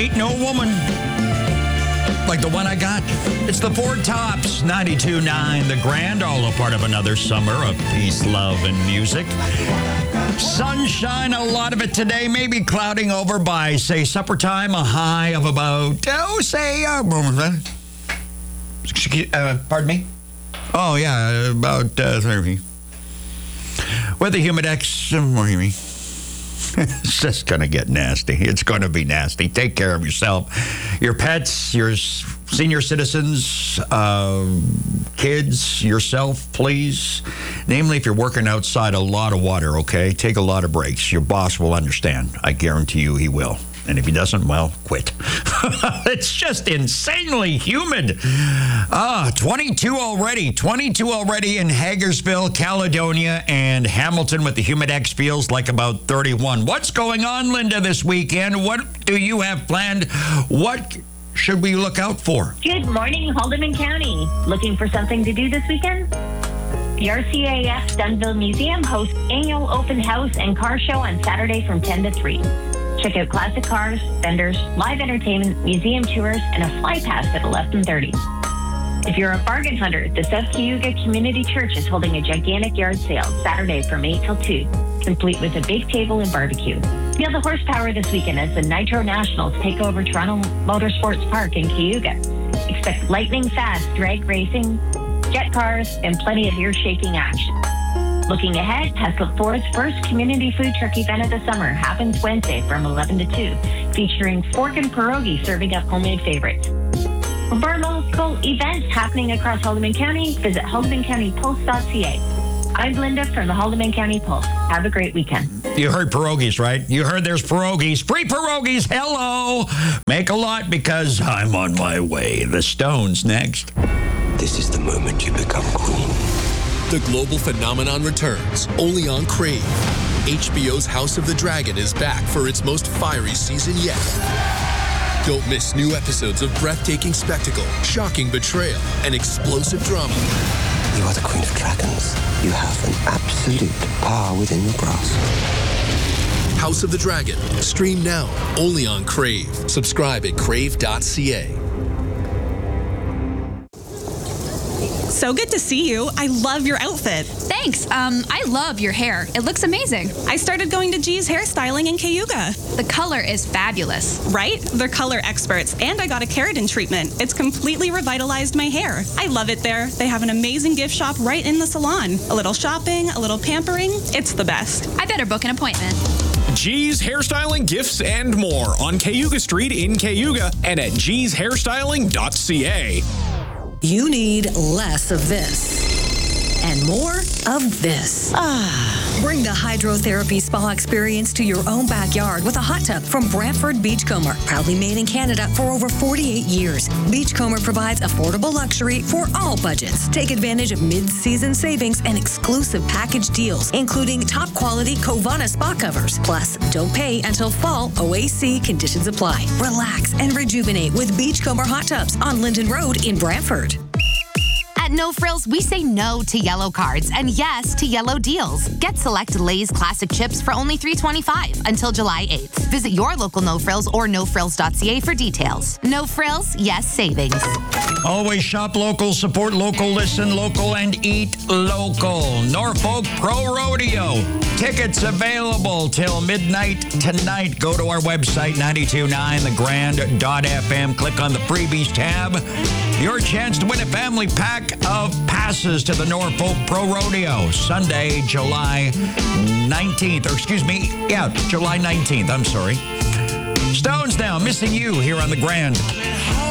Ain't No Woman like the one I got. It's the Ford Tops, 92.9 The Grand, all a part of another summer of peace, love, and music. Sunshine, a lot of it today, maybe clouding over by, say, supper time, a high of about, pardon me? Oh, yeah, about 30. With the Humidex, what do you mean? It's just going to get nasty. It's going to be nasty. Take care of yourself. Your pets, your senior citizens, kids, yourself, please. Namely, if you're working outside, a lot of water, okay? Take a lot of breaks. Your boss will understand. I guarantee you he will. And if he doesn't, well, quit. It's just insanely humid. 22 already. 22 already in Hagersville, Caledonia, and Hamilton with the Humidex feels like about 31. What's going on, Linda, this weekend? What do you have planned? What should we look out for? Good morning, Haldimand County. Looking for something to do this weekend? The RCAF Dunnville Museum hosts annual open house and car show on Saturday from 10 to 3. Check out classic cars, vendors, live entertainment, museum tours, and a fly pass at 11:30. If you're a bargain hunter, the South Cayuga Community Church is holding a gigantic yard sale Saturday from 8 till 2, complete with a big table and barbecue. Feel the horsepower this weekend as the Nitro Nationals take over Toronto Motorsports Park in Cayuga. Expect lightning-fast drag racing, jet cars, and plenty of ear-shaking action. Looking ahead, Tesla Ford's first community food truck event of the summer happens Wednesday from 11 to 2, featuring fork and pierogi serving up homemade favorites. For more local events happening across Haldimand County, visit haldimandcountypulse.ca. I'm Linda from the Haldimand County Pulse. Have a great weekend. You heard pierogies, right? You heard there's pierogies. Free pierogies. Hello. Make a lot because I'm on my way. The Stones next. This is the moment you become queen. The global phenomenon returns, only on Crave. HBO's House of the Dragon is back for its most fiery season yet. Don't miss new episodes of breathtaking spectacle, shocking betrayal, and explosive drama. You are the queen of dragons. You have an absolute power within your grasp. House of the Dragon. Stream now, only on Crave. Subscribe at crave.ca. So good to see you. I love your outfit. Thanks. I love your hair. It looks amazing. I started going to G's Hairstyling in Cayuga. The color is fabulous. Right? They're color experts, and I got a keratin treatment. It's completely revitalized my hair. I love it there. They have an amazing gift shop right in the salon. A little shopping, a little pampering. It's the best. I better book an appointment. G's Hairstyling, Gifts, and more on Cayuga Street in Cayuga and at gshairstyling.ca. You need less of this and more of this. Bring the hydrotherapy spa experience to your own backyard with a hot tub from Brantford Beachcomber. Proudly made in Canada for over 48 years. Beachcomber provides affordable luxury for all budgets. Take advantage of mid-season savings and exclusive package deals, including top-quality Covana spa covers. Plus, don't pay until fall. OAC conditions apply. Relax and rejuvenate with Beachcomber hot tubs on Linden Road in Brantford. At No Frills, we say no to yellow cards and yes to yellow deals. Get select Lay's classic chips for only $3.25 until July 8th. Visit your local No Frills or nofrills.ca for details. No Frills, yes savings. Always shop local, support local, listen local, and eat local. Norfolk Pro Rodeo. Tickets available till midnight tonight. Go to our website, 929thegrand.fm. Click on the freebies tab. Your chance to win a family pack of passes to the Norfolk Pro Rodeo. Sunday, July 19th. July 19th. I'm sorry. Stones now, missing you here on the Grand.